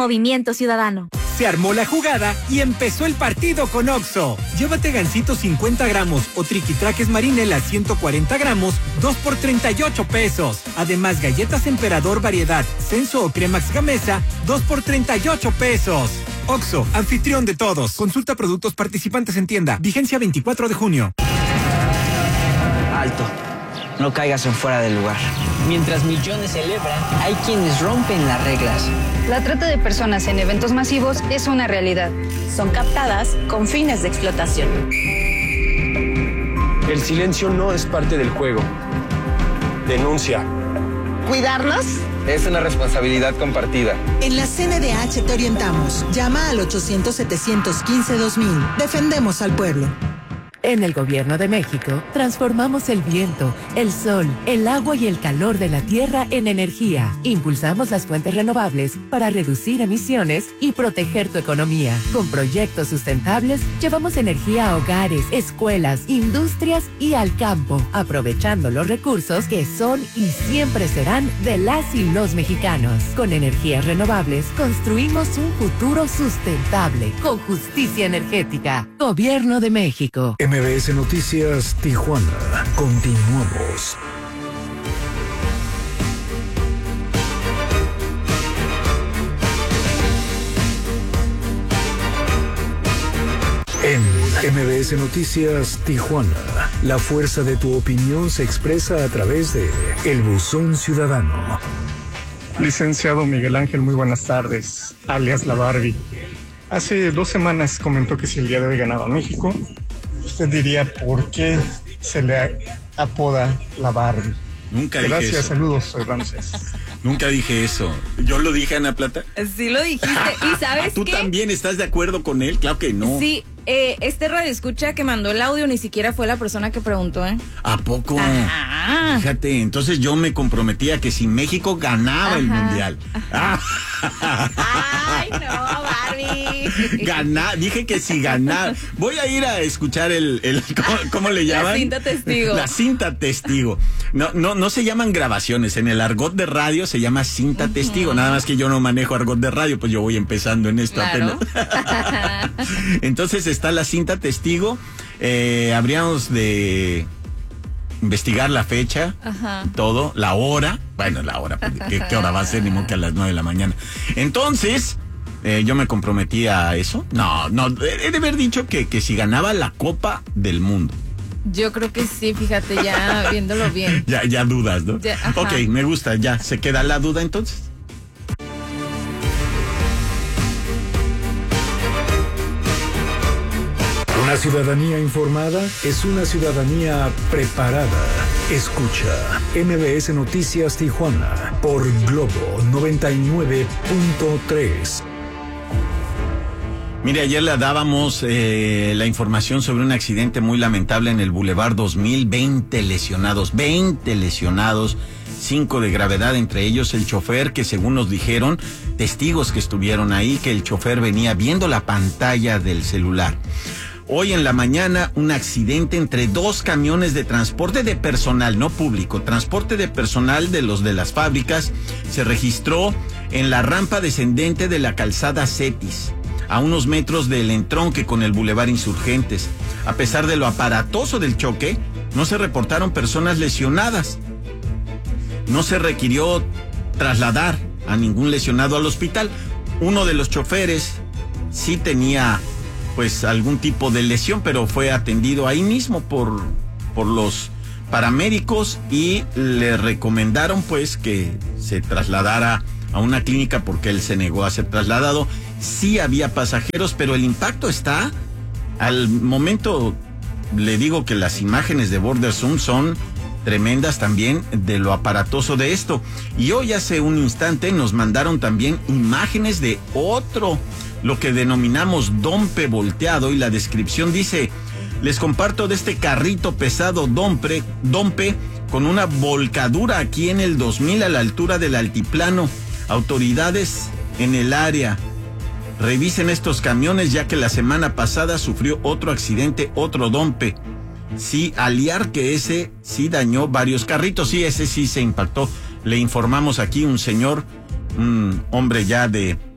Movimiento Ciudadano. Se armó la jugada y empezó el partido con Oxxo. Llévate gansito 50 gramos o triquitraques marinela 140 gramos, 2 por 38 pesos. Además, galletas Emperador variedad, Censo o Cremax Gamesa, 2 por 38 pesos. Oxxo, anfitrión de todos. Consulta productos participantes en tienda. Vigencia 24 de junio. Alto. No caigas en fuera del lugar. Mientras millones celebran, hay quienes rompen las reglas. La trata de personas en eventos masivos es una realidad. Son captadas con fines de explotación. El silencio no es parte del juego. Denuncia. ¿Cuidarnos? Es una responsabilidad compartida. En la CNDH te orientamos. Llama al 800-715-2000. Defendemos al pueblo. En el Gobierno de México, transformamos el viento, el sol, el agua y el calor de la tierra en energía. Impulsamos las fuentes renovables para reducir emisiones y proteger tu economía. Con proyectos sustentables, llevamos energía a hogares, escuelas, industrias y al campo, aprovechando los recursos que son y siempre serán de las y los mexicanos. Con energías renovables, construimos un futuro sustentable, con justicia energética. Gobierno de México. MBS Noticias Tijuana. Continuamos. En MBS Noticias Tijuana, la fuerza de tu opinión se expresa a través de El Buzón Ciudadano. Licenciado Miguel Ángel, muy buenas tardes, alias La Barbie. Hace 2 semanas comentó que si el día de hoy ganaba México, usted diría por qué se le apoda La Barbie. Nunca dije eso. Gracias, saludos, soy Ramses. Nunca dije eso. ¿Yo lo dije, Ana Plata? Sí lo dijiste. ¿Y sabes ¿Tú qué? también estás de acuerdo con él? Claro que no. Sí, este radioescucha que mandó el audio ni siquiera fue la persona que preguntó, ¿eh? ¿A poco? Ajá. Fíjate, entonces yo me comprometía que si México ganaba el Mundial. Ay, no, Barbie. Dije que si ganaba. Voy a ir a escuchar ¿cómo le llaman? La cinta testigo. La cinta testigo. No se llaman grabaciones. En el argot de radio se llama cinta testigo. Nada más que yo no manejo argot de radio, pues yo voy empezando en esto apenas. Entonces está la cinta testigo. Habríamos de investigar la fecha, todo, la hora. Bueno, la hora, ¿qué hora va a ser? Ni modo que a las 9 de la mañana. Entonces, yo me comprometí a eso. No, he de haber dicho que si ganaba la Copa del Mundo. Yo creo que sí, fíjate, ya viéndolo bien. Ya dudas, ¿no? Ya, ok, me gusta, ya. ¿Se queda la duda entonces? Una ciudadanía informada es una ciudadanía preparada. Escucha MBS Noticias Tijuana por Globo 99.3. Mire, ayer le dábamos la información sobre un accidente muy lamentable en el Boulevard 2000, 20 lesionados, 5 de gravedad, entre ellos el chofer, que según nos dijeron testigos que estuvieron ahí, que el chofer venía viendo la pantalla del celular. Hoy en la mañana, un accidente entre 2 camiones de transporte de personal, no público, transporte de personal de los de las fábricas, se registró en la rampa descendente de la calzada Cetis, a unos metros del entronque con el Boulevard Insurgentes. A pesar de lo aparatoso del choque, no se reportaron personas lesionadas. No se requirió trasladar a ningún lesionado al hospital. Uno de los choferes sí tenía pues algún tipo de lesión, pero fue atendido ahí mismo por los paramédicos y le recomendaron pues que se trasladara a una clínica porque él se negó a ser trasladado. Sí había pasajeros, pero el impacto está, al momento le digo que las imágenes de Border Zoom son tremendas también de lo aparatoso de esto. Y hoy hace un instante nos mandaron también imágenes de otro, lo que denominamos dompe volteado, y la descripción dice: les comparto de este carrito pesado dompe con una volcadura aquí en el 2000 a la altura del altiplano. Autoridades en el área, revisen estos camiones ya que la semana pasada sufrió otro accidente, otro dompe. Sí, aliar que ese sí dañó varios carritos, sí, ese sí se impactó. Le informamos aquí un señor, un hombre ya de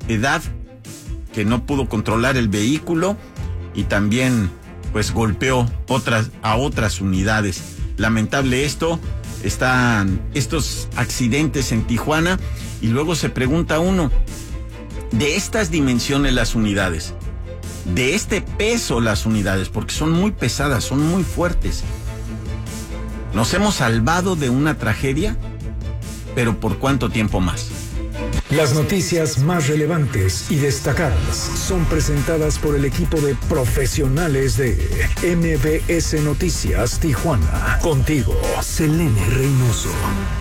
edad que no pudo controlar el vehículo y también pues golpeó a otras unidades. Lamentable esto, están estos accidentes en Tijuana y luego se pregunta uno, de estas dimensiones las unidades, de este peso las unidades, porque son muy pesadas, son muy fuertes. ¿Nos hemos salvado de una tragedia? ¿Pero por cuánto tiempo más? Las noticias más relevantes y destacadas son presentadas por el equipo de profesionales de MBS Noticias Tijuana. Contigo, Selene Reynoso.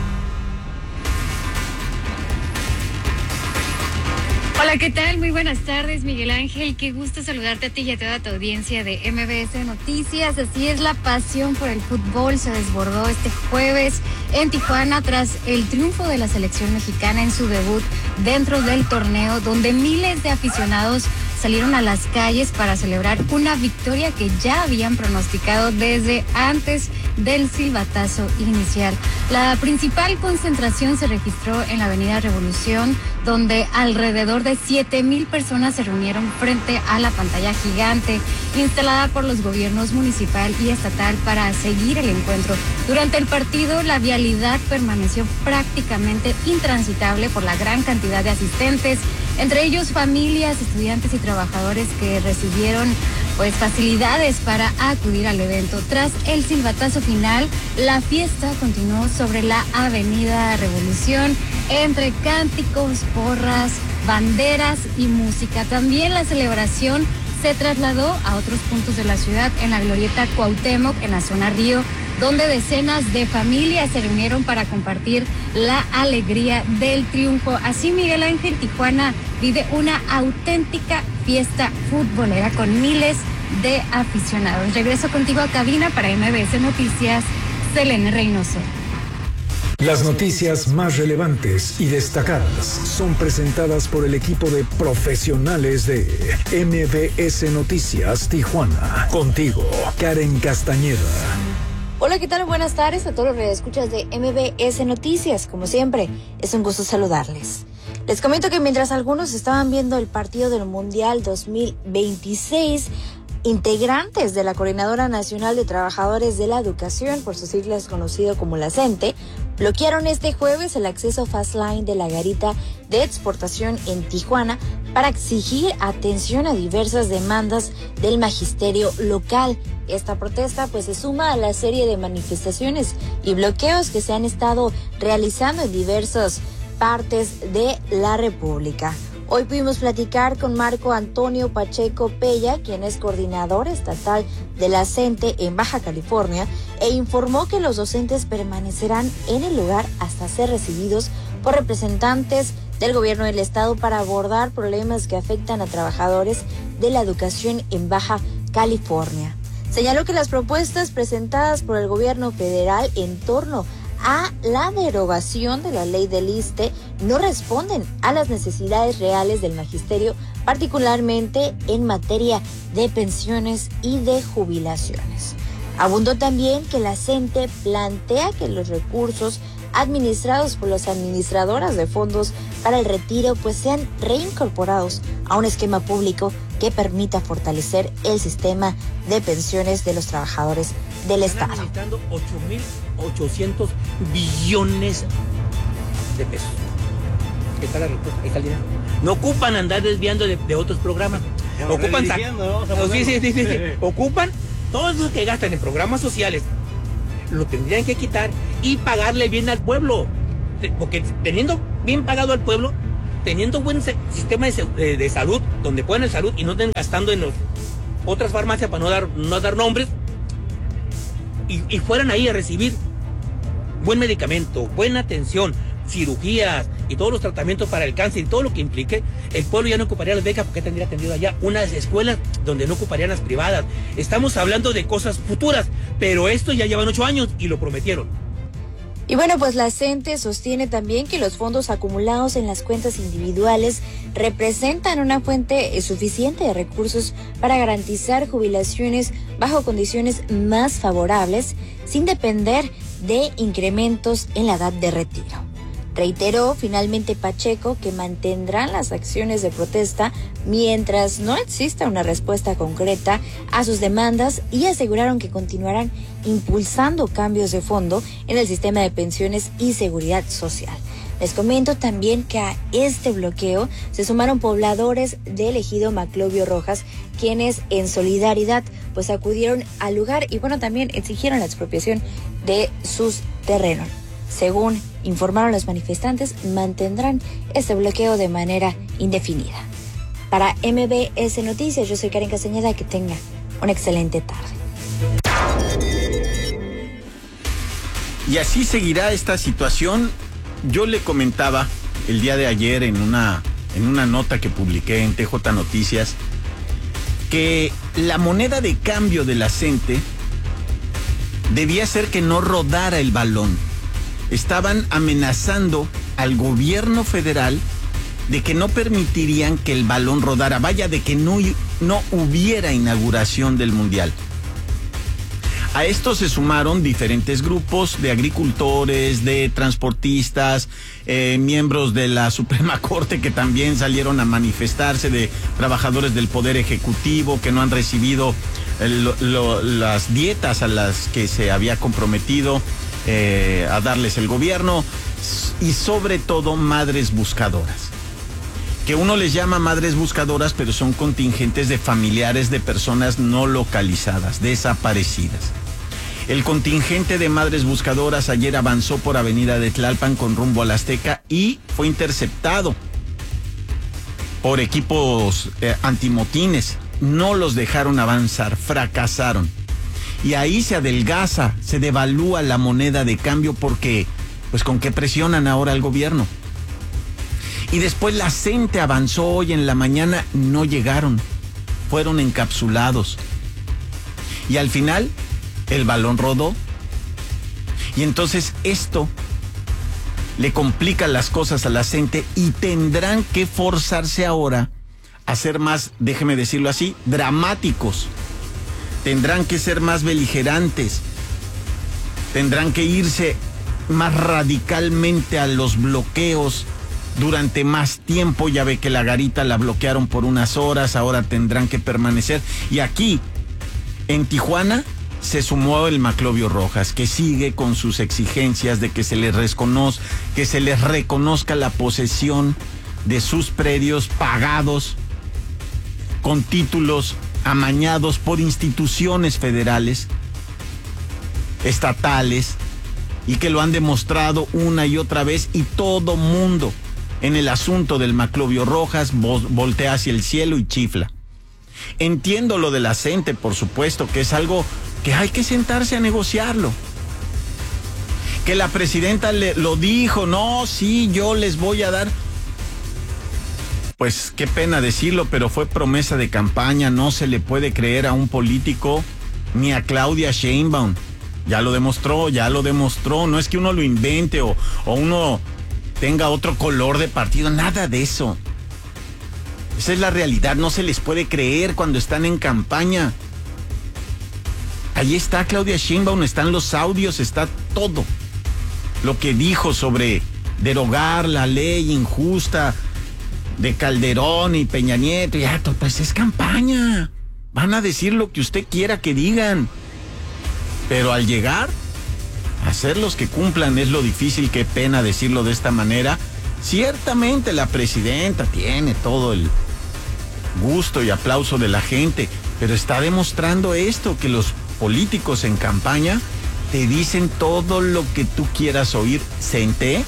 Hola, ¿qué tal? Muy buenas tardes, Miguel Ángel. Qué gusto saludarte a ti y a toda tu audiencia de MBS Noticias. Así es, la pasión por el fútbol se desbordó este jueves en Tijuana tras el triunfo de la selección mexicana en su debut dentro del torneo, donde miles de aficionados salieron a las calles para celebrar una victoria que ya habían pronosticado desde antes del silbatazo inicial. La principal concentración se registró en la Avenida Revolución, donde alrededor de 7,000 personas se reunieron frente a la pantalla gigante instalada por los gobiernos municipal y estatal para seguir el encuentro. Durante el partido, la vialidad permaneció prácticamente intransitable por la gran cantidad de asistentes, entre ellos familias, estudiantes y trabajadores que recibieron facilidades para acudir al evento. Tras el silbatazo final, la fiesta continuó sobre la Avenida Revolución entre cánticos, porras, banderas y música. También la celebración se trasladó a otros puntos de la ciudad, en la glorieta Cuauhtémoc, en la zona Río, donde decenas de familias se reunieron para compartir la alegría del triunfo. Así, Miguel Ángel, Tijuana vive una auténtica fiesta futbolera con miles de aficionados. Regreso contigo a cabina para MBS Noticias, Selene Reynoso. Las noticias más relevantes y destacadas son presentadas por el equipo de profesionales de MBS Noticias Tijuana. Contigo, Karen Castañeda. Hola, ¿qué tal? Buenas tardes a todos los radioescuchas de MBS Noticias. Como siempre, es un gusto saludarles. Les comento que mientras algunos estaban viendo el partido del Mundial 2026, integrantes de la Coordinadora Nacional de Trabajadores de la Educación, por sus siglas conocido como la CENTE, bloquearon este jueves el acceso Fast Line de la garita de exportación en Tijuana para exigir atención a diversas demandas del magisterio local. Esta protesta se suma a la serie de manifestaciones y bloqueos que se han estado realizando en diversas partes de la República. Hoy pudimos platicar con Marco Antonio Pacheco Pella, quien es coordinador estatal de la CENTE en Baja California, e informó que los docentes permanecerán en el lugar hasta ser recibidos por representantes del gobierno del estado para abordar problemas que afectan a trabajadores de la educación en Baja California. Señaló que las propuestas presentadas por el gobierno federal en torno a la derogación de la ley del ISSSTE no responden a las necesidades reales del magisterio, particularmente en materia de pensiones y de jubilaciones. Abundó también que la CENTE plantea que los recursos administrados por las administradoras de fondos para el retiro sean reincorporados a un esquema público que permita fortalecer el sistema de pensiones de los trabajadores del Estado. Están administrando 8.800 billones de pesos. Ahí está la respuesta, ahí está el dinero. No ocupan andar desviando de otros programas. Ocupan, ocupan todo eso que gastan en programas sociales, lo tendrían que quitar y pagarle bien al pueblo. Porque teniendo bien pagado al pueblo, teniendo buen sistema de salud, donde puedan el salud y no estén gastando en otras farmacias para no dar nombres, y fueran ahí a recibir buen medicamento, buena atención, cirugías y todos los tratamientos para el cáncer y todo lo que implique, el pueblo ya no ocuparía las becas porque tendría atendido allá unas escuelas donde no ocuparían las privadas. Estamos hablando de cosas futuras, pero esto ya llevan 8 años y lo prometieron. Y la CENTE sostiene también que los fondos acumulados en las cuentas individuales representan una fuente suficiente de recursos para garantizar jubilaciones bajo condiciones más favorables, sin depender de incrementos en la edad de retiro. Reiteró finalmente Pacheco que mantendrán las acciones de protesta mientras no exista una respuesta concreta a sus demandas y aseguraron que continuarán impulsando cambios de fondo en el sistema de pensiones y seguridad social. Les comento también que a este bloqueo se sumaron pobladores del ejido Maclovio Rojas, quienes en solidaridad pues acudieron al lugar y también exigieron la expropiación de sus terrenos. Según informaron los manifestantes, mantendrán este bloqueo de manera indefinida. Para MBS Noticias, yo soy Karen Castañeda, que tenga una excelente tarde. Y así seguirá esta situación. Yo le comentaba el día de ayer en una nota que publiqué en TJ Noticias que la moneda de cambio de la CENTE debía ser que no rodara el balón. Estaban amenazando al gobierno federal de que no permitirían que el balón rodara, vaya, de que no hubiera inauguración del Mundial. A esto se sumaron diferentes grupos de agricultores, de transportistas, miembros de la Suprema Corte que también salieron a manifestarse, de trabajadores del Poder Ejecutivo que no han recibido las dietas a las que se había comprometido a darles el gobierno, y sobre todo madres buscadoras. Que uno les llama madres buscadoras, pero son contingentes de familiares de personas no localizadas, desaparecidas. El contingente de madres buscadoras ayer avanzó por Avenida de Tlalpan con rumbo a la Azteca y fue interceptado por equipos antimotines. No los dejaron avanzar, fracasaron. Y ahí se adelgaza, se devalúa la moneda de cambio porque, pues, ¿con qué presionan ahora al gobierno? Y después la CENTE avanzó hoy en la mañana, no llegaron, fueron encapsulados. Y al final, el balón rodó. Y entonces esto le complica las cosas a la CENTE y tendrán que forzarse ahora a ser más, déjeme decirlo así, dramáticos. Tendrán que ser más beligerantes. Tendrán que irse más radicalmente a los bloqueos durante más tiempo. Ya ve que la garita la bloquearon por unas horas, ahora tendrán que permanecer. Y aquí, en Tijuana, se sumó el Maclovio Rojas, que sigue con sus exigencias de que se les reconozca la posesión de sus predios pagados con títulos amañados por instituciones federales, estatales, y que lo han demostrado una y otra vez, y todo mundo en el asunto del Maclovio Rojas voltea hacia el cielo y chifla. Entiendo lo de la CENTE, por supuesto, que es algo que hay que sentarse a negociarlo. Que la presidenta lo dijo, no, sí, yo les voy a dar. Pues qué pena decirlo, pero fue promesa de campaña. No se le puede creer a un político ni a Claudia Sheinbaum. Ya lo demostró. No es que uno lo invente o uno tenga otro color de partido, nada de eso. Esa es la realidad, no se les puede creer cuando están en campaña. Ahí está Claudia Sheinbaum, están los audios, está todo lo que dijo sobre derogar la ley injusta de Calderón y Peña Nieto. Ya, pues es campaña. Van a decir lo que usted quiera que digan. Pero al llegar, hacerlos que cumplan es lo difícil. Qué pena decirlo de esta manera. Ciertamente la presidenta tiene todo el gusto y aplauso de la gente, pero está demostrando esto, que los políticos en campaña te dicen todo lo que tú quieras oír. ¿Senté?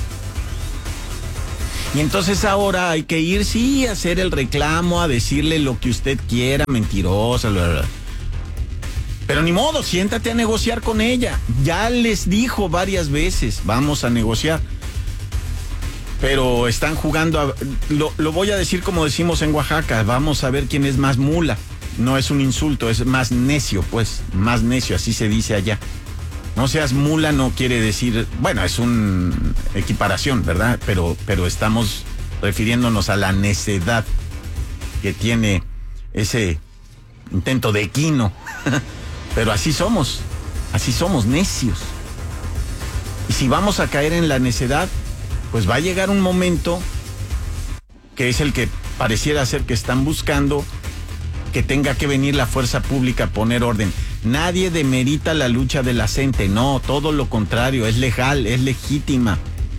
Y entonces ahora hay que ir, sí, a hacer el reclamo, a decirle lo que usted quiera, mentirosa, bla, bla. Pero ni modo, siéntate a negociar con ella. Ya les dijo varias veces, vamos a negociar. Pero están jugando, lo voy a decir como decimos en Oaxaca, vamos a ver quién es más mula. No es un insulto, es más necio, pues, más necio, así se dice allá. No seas mula no quiere decir, bueno, es una equiparación, ¿verdad? Pero estamos refiriéndonos a la necedad que tiene ese intento de equino. Pero así somos necios. Y si vamos a caer en la necedad, pues va a llegar un momento que es el que pareciera ser que están buscando, que tenga que venir la fuerza pública a poner orden. Nadie demerita la lucha de la gente, no, todo lo contrario, es legal, es legítima.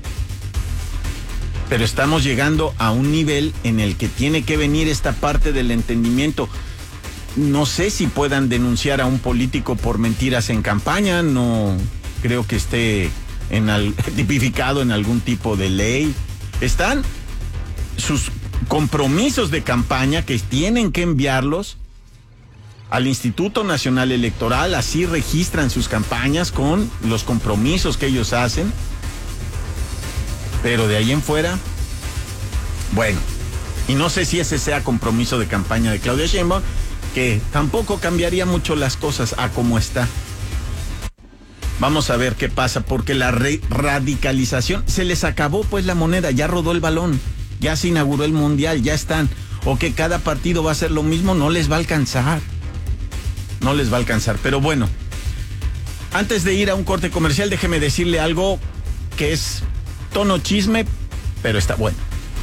Pero estamos llegando a un nivel en el que tiene que venir esta parte del entendimiento. No sé si puedan denunciar a un político por mentiras en campaña, no creo que esté tipificado en algún tipo de ley. Están sus compromisos de campaña que tienen que enviarlos al Instituto Nacional Electoral, así registran sus campañas con los compromisos que ellos hacen. Pero de ahí en fuera, bueno, y no sé si ese sea compromiso de campaña de Claudia Sheinbaum, que tampoco cambiaría mucho las cosas a como está. Vamos a ver qué pasa, porque la radicalización, se les acabó pues la moneda, ya rodó el balón, ya se inauguró el mundial, ya están. O que cada partido va a hacer lo mismo, no les va a alcanzar. No les va a alcanzar, pero bueno. Antes de ir a un corte comercial, déjeme decirle algo que es tono chisme, pero está bueno.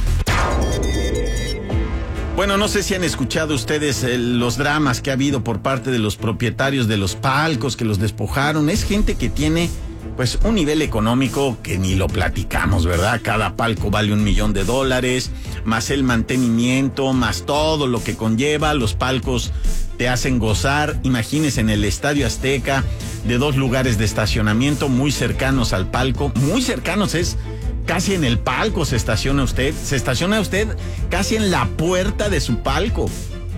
Bueno, no sé si han escuchado ustedes los dramas que ha habido por parte de los propietarios de los palcos que los despojaron. Es gente que tiene pues un nivel económico que ni lo platicamos, ¿verdad? Cada palco vale $1 millón, más el mantenimiento, más todo lo que conlleva. Los palcos te hacen gozar. Imagínense en el Estadio Azteca, de 2 lugares de estacionamiento muy cercanos al palco, muy cercanos, es casi en el palco se estaciona usted casi en la puerta de su palco.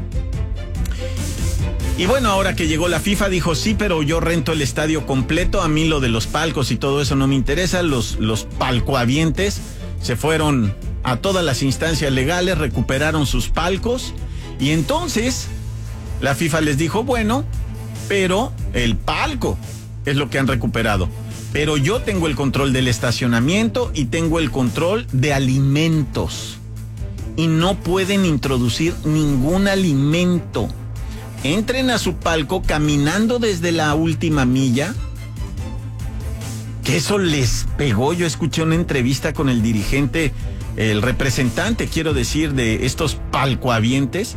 Y bueno, ahora que llegó la FIFA dijo, sí, pero yo rento el estadio completo, a mí lo de los palcos y todo eso no me interesa. Los palcohabientes se fueron a todas las instancias legales, recuperaron sus palcos y entonces la FIFA les dijo, bueno, pero el palco es lo que han recuperado. Pero yo tengo el control del estacionamiento y tengo el control de alimentos. Y no pueden introducir ningún alimento. Entren a su palco caminando desde la última milla. Que eso les pegó. Yo escuché una entrevista con el dirigente, el representante, quiero decir, de estos palcohabientes.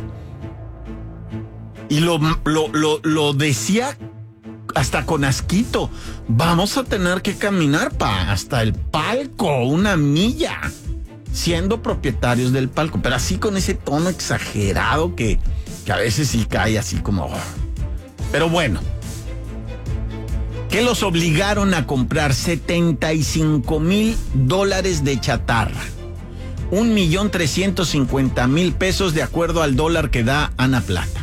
Y lo decía hasta con asquito. Vamos a tener que caminar hasta el palco, 1 milla, siendo propietarios del palco, pero así con ese tono exagerado que a veces sí cae así como... Pero bueno, que los obligaron a comprar $75,000 de chatarra, $1,350,000 de acuerdo al dólar que da Ana Plata.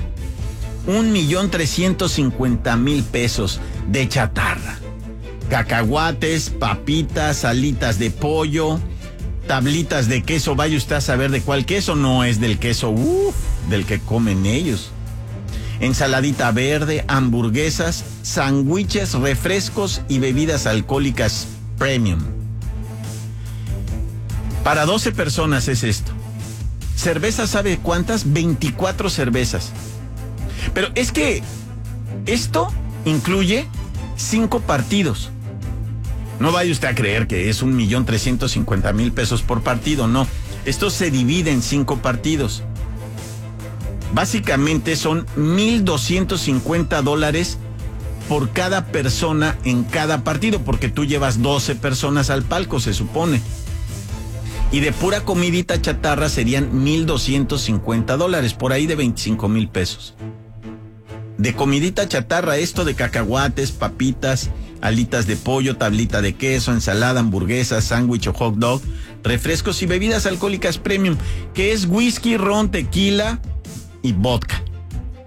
$1,350,000 de chatarra. Cacahuates, papitas, alitas de pollo, tablitas de queso. Vaya usted a saber de cuál queso, no es del queso, del que comen ellos. Ensaladita verde, hamburguesas, sándwiches, refrescos y bebidas alcohólicas premium. Para 12 personas es esto. Cervezas, ¿sabe cuántas? 24 cervezas. Pero es que esto incluye 5 partidos. No vaya usted a creer que es $1,350,000 por partido, no. Esto se divide en 5 partidos. Básicamente son $1,250 por cada persona en cada partido, porque tú llevas 12 personas al palco, se supone. Y de pura comidita chatarra serían $1,250, por ahí de $25,000. De comidita chatarra, esto de cacahuates, papitas, alitas de pollo, tablita de queso, ensalada, hamburguesas, sándwich o hot dog, refrescos y bebidas alcohólicas premium, que es whisky, ron, tequila y vodka.